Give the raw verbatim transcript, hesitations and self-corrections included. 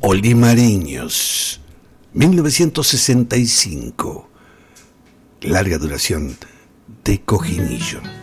Olimareños, mil novecientos sesenta y cinco. Larga duración de Cojinillo.